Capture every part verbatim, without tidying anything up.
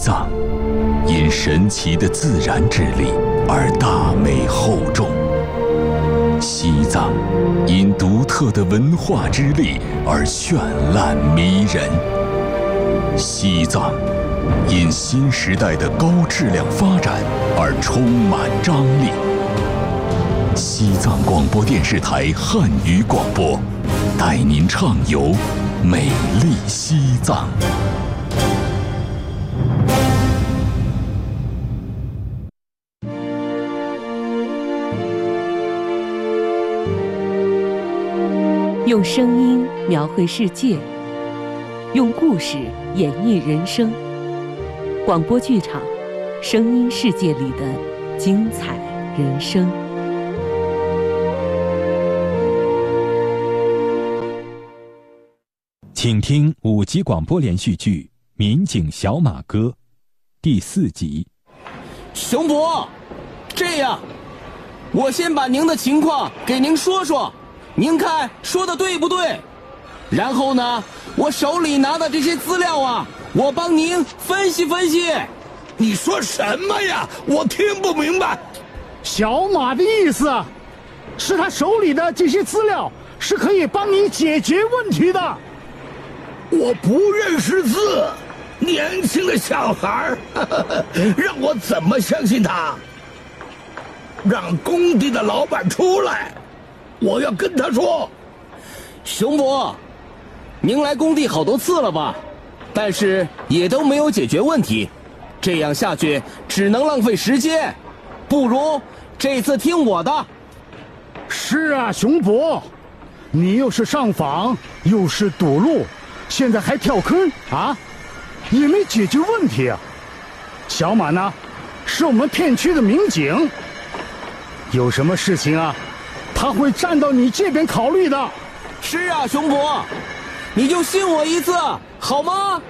藏因神奇的自然之力而大美厚重，西藏因独特的文化之力而绚烂迷人，西藏因新时代的高质量发展而充满张力。西藏广播电视台汉语广播，带您畅游美丽西藏。 用声音描绘世界，用故事演绎人生。广播剧场，声音世界里的精彩人生。 请听五集广播连续剧《民警小马哥》第四集。 熊伯，这样，我先把您的情况给您说说，您看说的对不对？然后呢，我手里拿的这些资料啊，我帮您分析分析。 你说什么呀？我听不明白。 小马的意思是他手里的这些资料是可以帮你解决问题的。 我不认识字，年轻的小孩让我怎么相信他？让工地的老板出来，我要跟他说。 熊伯，您来工地好多次了吧？但是也都没有解决问题，这样下去只能浪费时间，不如这次听我的。 是啊，熊伯，你又是上访，又是堵路，现在还跳坑啊，也没解决问题啊。小马呢，是我们片区的民警，有什么事情啊，他会站到你这边考虑的。 是啊，熊伯，你就信我一次好吗？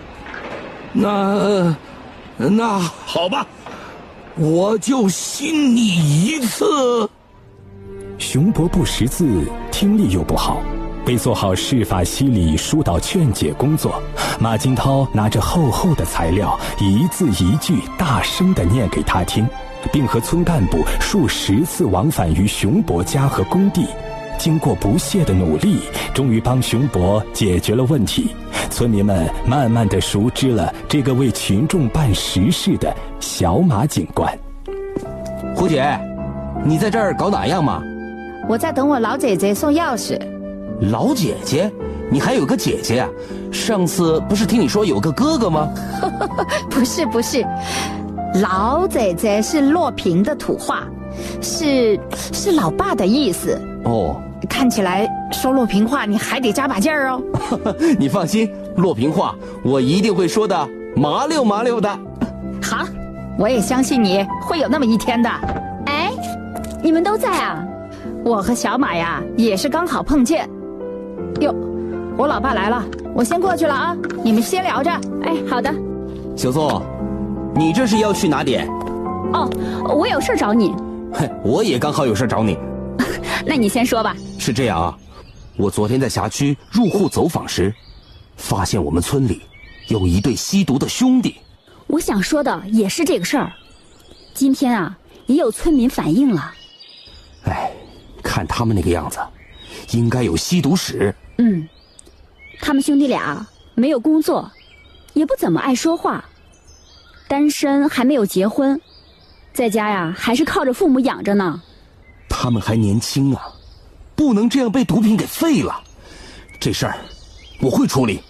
那那好吧，我就信你一次。 熊伯不识字，听力又不好，为做好事法析理疏导劝解工作，马金涛拿着厚厚的材料，一字一句大声地念给他听，并和村干部数十次往返于熊伯家和工地。经过不懈的努力，终于帮熊伯解决了问题。村民们慢慢地熟知了这个为群众办实事的小马警官。 胡姐，你在这儿搞哪样嘛？ 我在等我老姐姐送钥匙。 老姐姐？你还有个姐姐啊？上次不是听你说有个哥哥吗？ 不是不是，老姐姐是洛平的土话，是是老爸的意思。 哦， 看起来说洛平话你还得加把劲儿哦。 你放心，洛平话我一定会说的麻溜麻溜的。 好，我也相信你会有那么一天的。 哎，你们都在啊？ 我和小马呀也是刚好碰见。哟，我老爸来了，我先过去了啊，你们先聊着。 哎，好的。 小宋，你这是要去哪点？ 哦，我有事找你。 嘿，我也刚好有事找你。 那你先说吧。 是这样啊，我昨天在辖区入户走访时，发现我们村里有一对吸毒的兄弟。 我想说的也是这个事儿。今天啊，也有村民反映了。 哎，看他们那个样子，应该有吸毒史。 嗯，他们兄弟俩没有工作，也不怎么爱说话，单身还没有结婚，在家呀还是靠着父母养着呢。 他们还年轻啊，不能这样被毒品给废了。这事儿我会处理。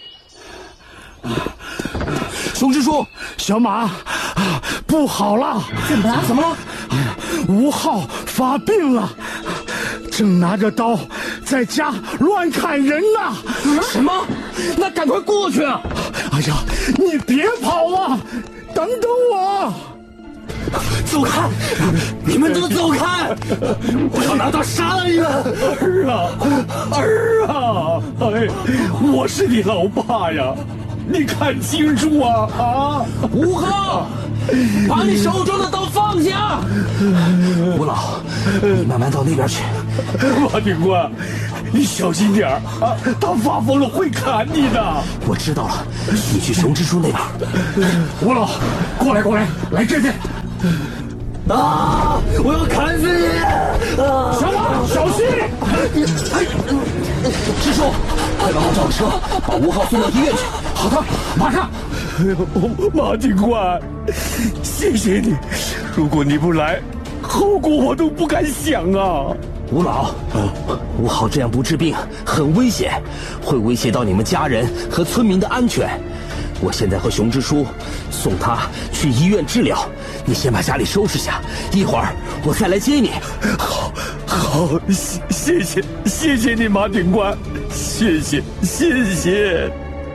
熊支书， 小马，不好了！ 怎么了？ 怎么了？ 吴浩发病了，正拿着刀在家乱砍人呢。 什么？那赶快过去啊！ 哎呀，你别跑啊，等等我！ 走开！你们都走开！我要拿刀杀了你们！ 儿啊，儿啊！哎，我是你老爸呀，你看清楚啊！啊！ 吴浩，把你手中的刀放下！吴老，你慢慢到那边去。 马警官， 你小心点儿啊！他发疯了会砍你的。 我知道了，你去熊支书那边。 吴老，过来过来，来这边。 啊！我要砍死你！啊！ 小马，小心！ 支书，快帮我找车，把吴浩送到医院去。 好的，马上。 马警官，谢谢你。如果你不来，后果我都不敢想啊。 吴老，吴浩这样不治病很危险，会威胁到你们家人和村民的安全。我现在和熊支书送他去医院治疗，你先把家里收拾下，一会儿我再来接你。 好，好，谢谢谢谢谢你，马警官，谢谢谢谢。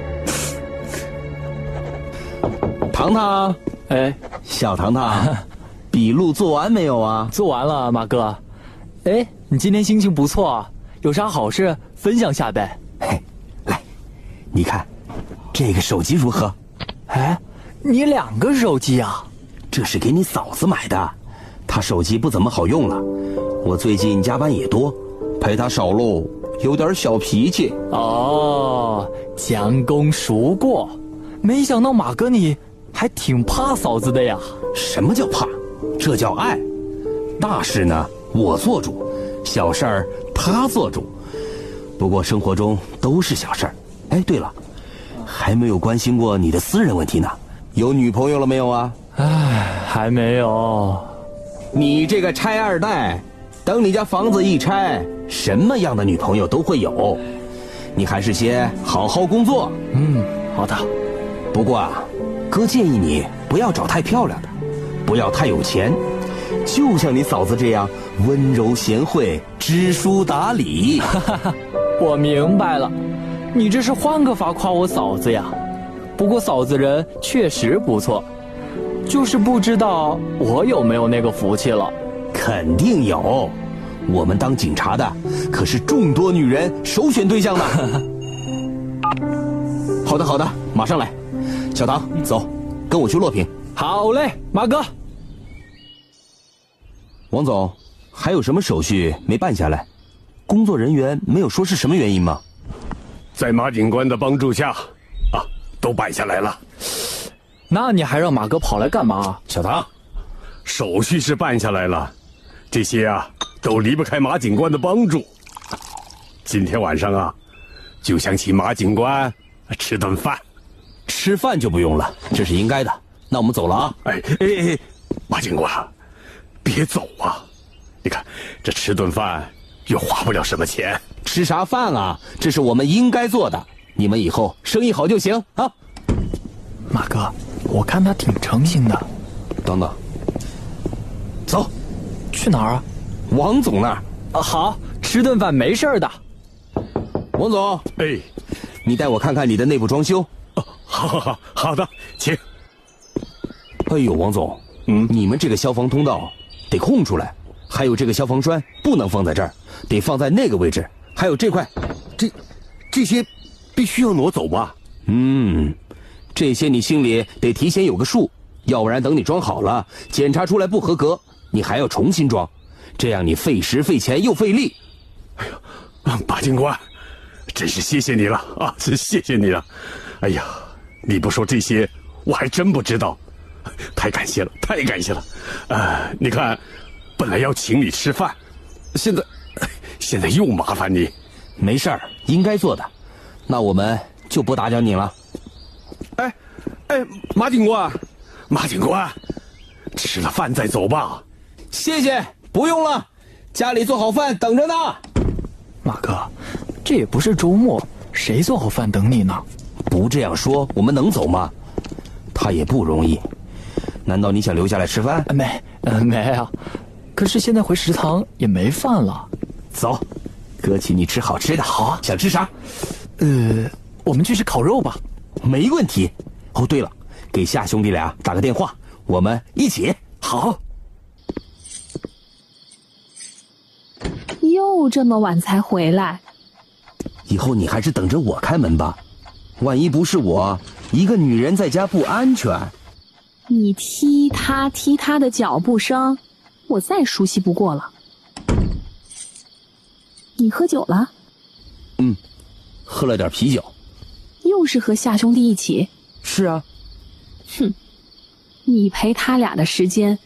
糖糖， 哎， 小糖糖，笔录做完没有啊？ 做完了，马哥。哎，你今天心情不错啊，有啥好事分享下呗？ 嘿，来，你看，这个手机如何？ 哎，你两个手机啊？ 这是给你嫂子买的，她手机不怎么好用了，我最近加班也多，陪她少喽，有点小脾气。 哦，将功赎过，没想到马哥你还挺怕嫂子的呀。 什么叫怕？这叫爱。大事呢我做主，小事儿他做主。不过生活中都是小事儿。哎，对了，还没有关心过你的私人问题呢，有女朋友了没有啊？ 唉，还没有。 你这个拆二代，等你家房子一拆，什么样的女朋友都会有。你还是先好好工作。 嗯，好的。 不过啊，哥建议你不要找太漂亮的，不要太有钱，就像你嫂子这样温柔贤惠、知书达理。 我明白了，你这是换个法夸我嫂子呀。不过嫂子人确实不错，就是不知道我有没有那个福气了。 肯定有，我们当警察的可是众多女人首选对象呢。好的好的，马上来。小唐，走，跟我去洛平。 好嘞，马哥。 王总，还有什么手续没办下来？工作人员没有说是什么原因吗？ 在马警官的帮助下，啊，都办下来了。 那你还让马哥跑来干嘛？ 小唐，手续是办下来了，这些啊都离不开马警官的帮助。今天晚上啊，就想请马警官吃顿饭。 吃饭就不用了，这是应该的。那我们走了啊！ 哎哎哎，马警官，别走啊！你看这吃顿饭又花不了什么钱。 吃啥饭啊？这是我们应该做的。你们以后生意好就行啊。 马哥，我看他挺诚心的。 等等，走， 去哪儿啊？ 王总那儿。 啊，好，吃顿饭没事的。 王总， 哎， 你带我看看你的内部装修。 哦，好好好，好的，请。 哎呦，王总， 嗯， 你们这个消防通道得空出来，还有这个消防栓不能放在这儿，得放在那个位置，还有这块， 这这些必须要挪走吧？ 嗯，这些你心里得提前有个数，要不然等你装好了，检查出来不合格，你还要重新装，这样你费时费钱又费力。 哎呀，马警官，真是谢谢你了啊！真谢谢你了。哎呀，你不说这些，我还真不知道。太感谢了，太感谢了。呃，你看，本来要请你吃饭，现在现在又麻烦你。 没事儿，应该做的。那我们就不打搅你了。 哎哎，马警官，马警官，吃了饭再走吧。 谢谢，不用了，家里做好饭等着呢。 马哥，这也不是周末，谁做好饭等你呢？ 不这样说，我们能走吗？他也不容易。难道你想留下来吃饭？ 没，呃，没啊。可是现在回食堂也没饭了。 走，哥请你吃好吃的。 好啊， 想吃啥？ 呃，我们去吃烤肉吧。 没问题。哦，对了，给夏兄弟俩打个电话，我们一起。 好。 又这么晚才回来？ 以后你还是等着我开门吧，万一不是我，一个女人在家不安全。 你踢他踢他的脚步声，我再熟悉不过了。你喝酒了？ 嗯，喝了点啤酒。 又是和夏兄弟一起？ 是啊。 哼，你陪他俩的时间